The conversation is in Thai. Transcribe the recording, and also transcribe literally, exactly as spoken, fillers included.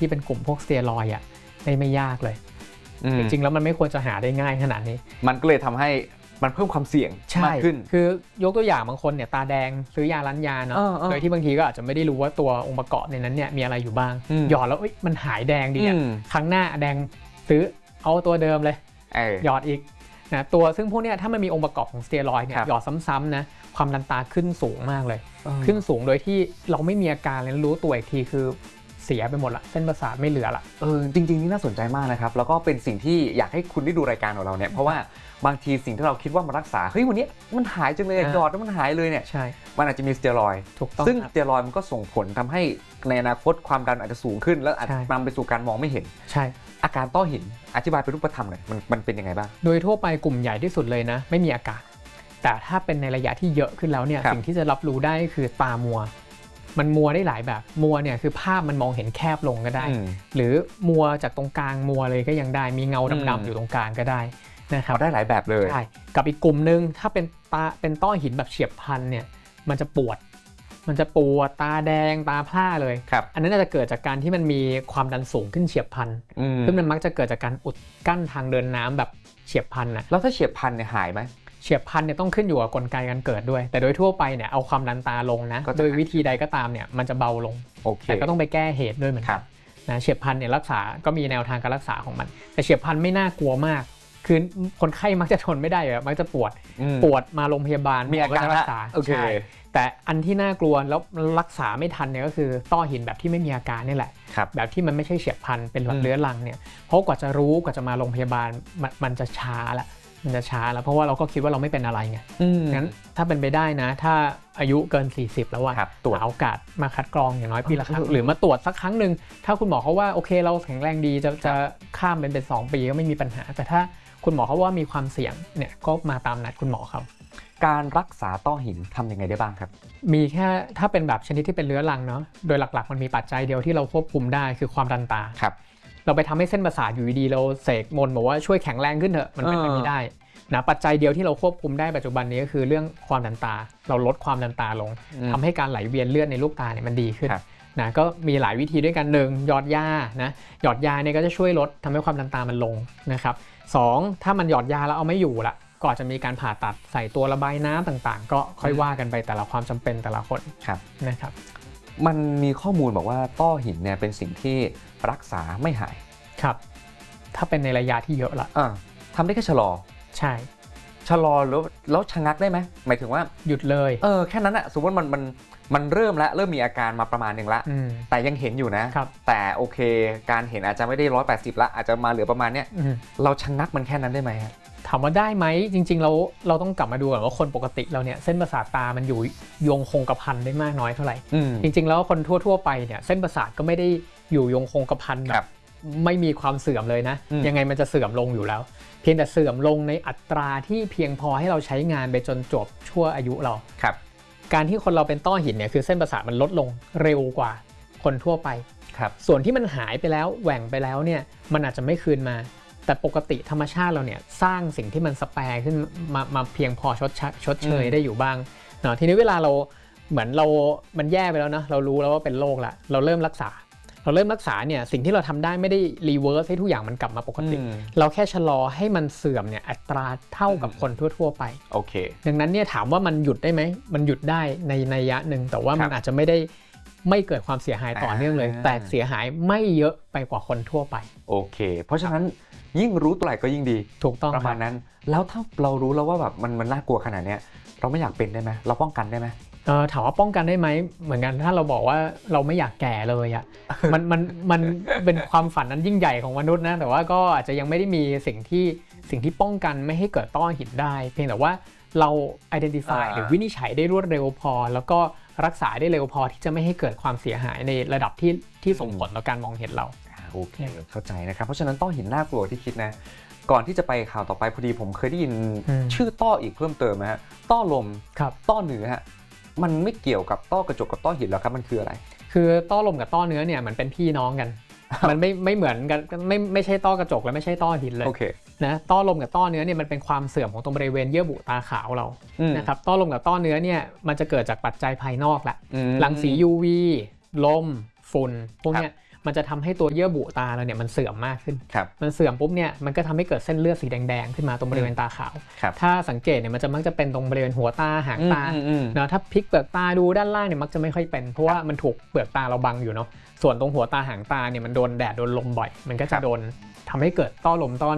ที่เป็นกลุ่มพวกสเตียรอยด์อ่ะได้ไม่ยากเลยจริงๆแล้วมันไม่ควรจะหาได้ง่ายขนาดนี้มันก็เลยทำให้มันเพิ่มความเสี่ยงมากขึ้นคือยกตัวอย่างบางคนเนี่ยตาแดงซื้อยาล้านยาเนาะโดยที่บางทีก็อาจจะไม่ได้รู้ว่าตัวองค์ประกอบในนั้นเนี่ยมีอะไรอยู่บ้างหยอดแล้วมันหายแดงดีอ่ะครั้งหน้าแดงซื้อเอาตัวเดิมเลยหยอดอีกนะตัวซึ่งพวกเนี้ยถ้ามันมีองค์ประกอบของสเตียรอยด์เนี่ยหยอดซ้ำๆนะความดันตาขึ้นสูงมากเลยขึ้นสูงโดยที่เราไม่มีอาการเลยรู้ตัวอีกทีคือเสียไปหมดละเส้นประสาทไม่เหลือละเออจริงๆนี่น่าสนใจมากนะครับแล้วก็เป็นสิ่งที่อยากให้คุณได้ดูรายการของเราเนี่ยเพราะว่าบางทีสิ่งที่เราคิดว่ามันรักษาเฮ้ยวันนี้มันหายจังเลยหยอดแล้วมันหายเลยเนี่ยใช่มันอาจจะมีสเตียรอยด์ซึ่งสเตียรอยด์มันก็ส่งผลทำให้ในอนาคตความดันอาจจะสูงขึ้นแล้วอาจจะนำไปสู่การมองไม่เห็นใช่อาการต้อหินอธิบายเป็นรูปธรรมหน่อยมันมันเป็นยังไงบ้างโดยทั่วไปกลุ่มใหญ่ที่สุดเลยนะไม่มีอาการแต่ถ้าเป็นในระยะที่เยอะขึ้นแล้วเนี่ยสิ่งที่จะรับรู้ได้คือตามัวมันมัวได้หลายแบบมัวเนี่ยคือภาพมันมองเห็นแคบลงก็ได้หรือมัวจากตรงกลางมัวเลยก็ยังได้มีเงาดำๆอยู่ตรงกลางก็ได้นะครับได้หลายแบบเลยใช่กับอีกกลุ่มนึงถ้าเป็นตาเป็นต้อหินแบบเฉียบพลันเนี่ยมันจะปวดมันจะปวดตาแดงตาพร่าเลยอันนั้นจะเกิดจากการที่มันมีความดันสูงขึ้นเฉียบพลันซึ่งมันมักจะเกิดจากการอุดกั้นทางเดินน้ำแบบเฉียบพลันนะแล้วถ้าเฉียบพลันเนี่ยหายไหมเฉียบพลันเนี่ยต้องขึ้นอยู่กับกลไกการเกิดด้วยแต่โดยทั่วไปเนี่ยเอาความดันตาลงนะโดยวิธีใดก็ตามเนี่ยมันจะเบาลงแต่ก็ต้องไปแก้เหตุด้วยเหมือนกันนะเฉียบพลันเนี่ยรักษาก็มีแนวทางการรักษาของมันแต่เฉียบพลันไม่น่ากลัวมากคือคนไข้มักจะทนไม่ได้อะมักจะปวดปวดมาโรงพยาบาลมีอาการรักษาใช่แต่อันที่น่ากลัวแล้วรักษาไม่ทันเนี่ยก็คือต้อหินแบบที่ไม่มีอาการนี่แหละแบบที่มันไม่ใช่เฉียบพลันเป็นแบบเรื้อรังเนี่ยเพราะกว่าจะรู้กว่าจะมาโรงพยาบาลมันจะช้าละมันจะช้าแล้วเพราะว่าเราก็คิดว่าเราไม่เป็นอะไรไงงั้นถ้าเป็นไปได้นะถ้าอายุเกินสี่สิบแล้วว่าตรวจโอกาสมาคัดกรองอย่างน้อยปีละครั้งหรือมาตรวจสักครั้งหนึ่งถ้าคุณหมอเขาว่าโอเคเราแข็งแรงดีจะจะข้ามเป็นเป็นสองปีก็ไม่มีปัญหาแต่ถ้าคุณหมอเขาว่ามีความเสี่ยงเนี่ยก็มาตามนัดคุณหมอเขาการรักษาต้อหินทำยังไงได้บ้างครับมีแค่ถ้าเป็นแบบชนิดที่เป็นเรื้อรังเนาะโดยหลักๆมันมีปัจจัยเดียวที่เราควบคุมได้คือความดันตาครับเราไปทำให้เส้นประสาทอยู่ดีๆเราเสกมนต์บอกว่าช่วยแข็งแรงขึ้นเถอะมันเป็นไปไม่ได้นะปัจจัยเดียวที่เราควบคุมได้ปัจจุบันนี้ก็คือเรื่องความดันตาเราลดความดันตาลงทำให้การไหลเวียนเลือดในลูกตาเนี่ยมันดีขึ้นนะก็มีหลายวิธีด้วยกันหนึ่งหยอดยานะหยอดยาเนี่ยก็จะช่วยลดทำให้ความดันตามันลงนะครับสองถ้ามันหยอดยาแล้วเอาไม่อยู่ละก็อาจจะมีการผ่าตัดใส่ตัวระบายน้ำต่างๆก็ค่อยว่ากันไปแต่ละความจำเป็นแต่ละคนนะครับมันมีข้อมูลบอกว่าต้อหินเนี่ยเป็นสิ่งที่รักษาไม่หายครับถ้าเป็นในระยะที่เยอะละทำได้แค่ชะลอใช่ชะลอแล้วแล้วชะงักได้ไหมหมายถึงว่าหยุดเลยเออแค่นั้นอะสมมติมันมันมันเริ่มแล้วเริ่มมีอาการมาประมาณหนึ่งละแต่ยังเห็นอยู่นะแต่โอเคการเห็นอาจจะไม่ได้ร้อยแปดสิบละอาจจะมาเหลือประมาณเนี้ยเราชะงักมันแค่นั้นได้ไหมถามว่าได้ไหมจริงๆเราเราต้องกลับมาดูก่อนว่าคนปกติเราเนี่ยเส้นประสาทตามันอยู่ยงคงกระพันได้มากน้อยเท่าไหร่จริงๆแล้วคนทั่วๆไปเนี่ยเส้นประสาทก็ไม่ได้อยู่ยงคงกระพันแบบไม่มีความเสื่อมเลยนะยังไงมันจะเสื่อมลงอยู่แล้วเพียงแต่เสื่อมลงในอัตราที่เพียงพอให้เราใช้งานไปจนจบชั่วอายุเราครับการที่คนเราเป็นต้อหินเนี่ยคือเส้นประสาทมันลดลงเร็วกว่าคนทั่วไปครับส่วนที่มันหายไปแล้วแหว่งไปแล้วเนี่ยมันอาจจะไม่คืนมาแต่ปกติธรรมชาติเราเนี่ยสร้างสิ่งที่มันสแปร์ขึ้นมามาเพียงพอชดชดเชยได้อยู่บ้างเนาะทีนี้เวลาเราเหมือนเรามันแย่ไปแล้วนะเรารู้แล้วว่าเป็นโรคละเราเริ่มรักษาเราเริ่มรักษาเนี่ยสิ่งที่เราทำได้ไม่ได้รีเวิร์สให้ทุกอย่างมันกลับมาปกติเราแค่ชะลอให้มันเสื่อมเนี่ยอัตราเท่ากับคนทั่วๆไปโอเคดังนั้นเนี่ยถามว่ามันหยุดได้ไหมมันหยุดได้ในนัยยะหนึ่งแต่ว่ามันอาจจะไม่ได้ไม่เกิดความเสียหายต่อเนื่องเลยแต่เสียหายไม่เยอะไปกว่าคนทั่วไปโอเคเพราะฉะนั้นยิ่งรู้ตัวไหร่ก็ยิ่งดีถูกต้องประมาณนั้นแล้วถ้าเรารู้แล้วว่าแบบมันมันน่ากลัวขนาดนี้เราไม่อยากเป็นได้ไหมเราป้องกันได้ไหมเออถามว่าป้องกันได้ไหมเหมือนกันถ้าเราบอกว่าเราไม่อยากแก่เลยอ่ะมันมันมันเป็นความฝันนั้นยิ่งใหญ่ของมนุษย์นะแต่ว่าก็อาจจะยังไม่ได้มีสิ่งที่สิ่งที่ป้องกันไม่ให้เกิดต้อหินได้เพียงแต่ว่าเรา identify หรือวินิจฉัยได้รวดเร็วพอแล้วก็รักษาได้เร็วพอที่จะไม่ให้เกิดความเสียหายในระดับที่ที่ส่งผลต่อการมองเห็นเราโอเคเข้าใจนะครับเพราะฉะนั้นต้อหินน่ากลัวที่คิดนะก่อนที่จะไปข่าวต่อไปพอดีผมเคยได้ยินชื่อต้ออีกเพิ่มเติมนะฮะต้อลมต้อเนื้อฮะมันไม่เกี่ยวกับต้อกระจกกับต้อหินแล้วครับมันคืออะไรคือต้อลมกับต้อเนื้อเนี่ยมันเป็นพี่น้องกัน มันไม่ไม่เหมือนกันไม่ไม่ใช่ต้อกระจกและไม่ใช่ต้อหินเลย okay. นะต้อลมกับต้อเนื้อเนี่ยมันเป็นความเสื่อมของตรงบริเวณเยื่อบุตาขาวเรานะครับต้อลมกับต้อเนื้อเนี่ยมันจะเกิดจากปัจจัยภายนอกแหละรังสี ยู วี ลมฝุ่นพวกเนี้ยมันจะทำให้ตัวเยื่อบุตาเราเนี่ยมันเสื่อมมากขึ้นมันเสื่อมปุ๊บเนี่ยมันก็ทำให้เกิดเส้นเลือดสีแดงๆขึ้นมาตรงบริเวณตาขาวถ้าสังเกตเนี่ยมันจะมักจะเป็นตรงบริเวณหัวตาหางตาเนาะถ้าพลิกเปลือกตาดูด้านล่างเนี่ยมักจะไม่ค่อยเป็นเพราะว่ามันถูกเปลือกตาเราบังอยู่เนาะส่วนตรงหัวตาหางตาเนี่ยมันโดนแดดโดนลมบ่อยมันก็จะโดนทำให้เกิดต้อลมต้อ